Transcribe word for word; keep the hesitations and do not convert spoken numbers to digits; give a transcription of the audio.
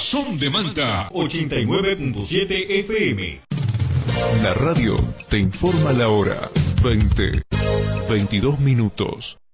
Son de Manta ochenta y nueve punto siete F M. La radio te informa la hora. veinte, veintidós minutos.